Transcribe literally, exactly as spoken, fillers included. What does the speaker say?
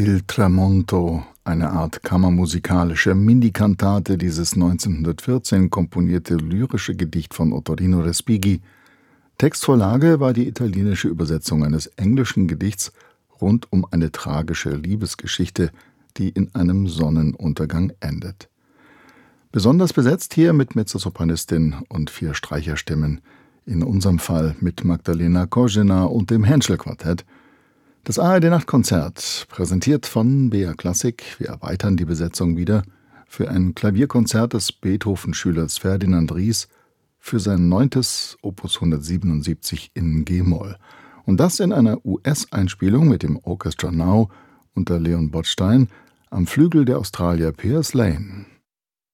Il Tramonto, eine Art kammermusikalische Minikantate, dieses neunzehnhundertvierzehn komponierte lyrische Gedicht von Ottorino Respighi. Textvorlage war die italienische Übersetzung eines englischen Gedichts rund um eine tragische Liebesgeschichte, die in einem Sonnenuntergang endet. Besonders besetzt hier mit Mezzosopranistin und vier Streicherstimmen, in unserem Fall mit Magdalena Kožená und dem Henschel-Quartett. Das A R D-Nachtkonzert, präsentiert von B R Klassik, wir erweitern die Besetzung wieder, für ein Klavierkonzert des Beethoven-Schülers Ferdinand Ries für sein neuntes Opus hundertsiebenundsiebzig in G-Moll. Und das in einer U S-Einspielung mit dem Orchestra Now unter Leon Botstein am Flügel der Australier Piers Lane.